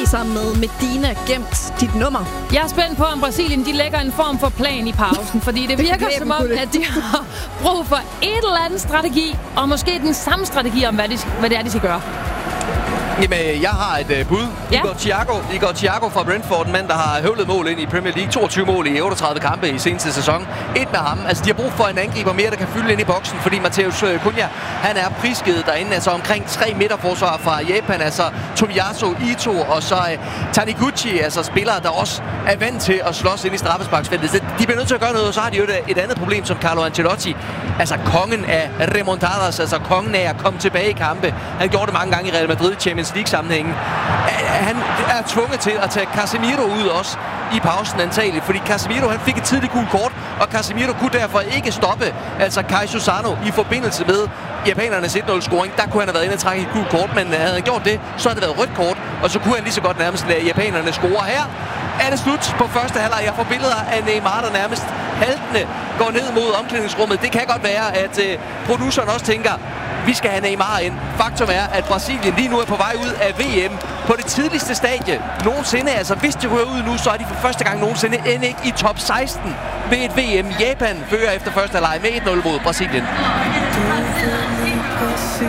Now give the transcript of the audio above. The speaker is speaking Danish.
sammen med Medina gemt dit nummer. Jeg er spændt på, om Brasilien de lægger en form for plan i pausen, fordi det virker som om, at de har brug for et eller andet strategi, og måske den samme strategi om, hvad det er, de skal gøre. Jamen, jeg har et bud. Ja. Igor Thiago fra Brentford, en mand, der har høvlet mål ind i Premier League. 22 mål i 38 kampe i seneste sæson. Et med ham. Altså, de har brug for en angriber mere, der kan fylde ind i boksen, fordi Matheus Cunha, han er prisgivet derinde. Altså omkring 3 midterforsvar fra Japan. Altså Tomiyasu Ito og så Taniguchi, altså spillere, der også er vant til at slås ind i straffesparksfeltet. De bliver nødt til at gøre noget, og så har de jo et andet problem som Carlo Ancelotti. Altså kongen af remontadas, altså kongen af at komme tilbage i kampe. Han gjorde det mange gange i Real Madrid Champions League-sammenhængen. Han er tvunget til at tage Casemiro ud også i pausen antageligt, fordi Casemiro han fik et tidligt gult kort, og Casemiro kunne derfor ikke stoppe altså Kai Susano i forbindelse med japanernes 1-0-scoring. Der kunne han have været inde og trække et gult kort, men havde han gjort det, så havde det været rødt kort, og så kunne han lige så godt nærmest lade japanerne score. Her er det slut på første halvleg. Jeg får billeder af Neymar, der nærmest haltende går ned mod omklædningsrummet. Det kan godt være, at produceren også tænker, vi skal have Neymar ind. Faktum er, at Brasilien lige nu er på vej ud af VM på det tidligste stadie nogensinde. Altså, hvis de rører ud nu, så er de for første gang nogensinde end ikke i top 16 ved et VM. Japan fører efter første halvleg med 1-0 mod Brasilien.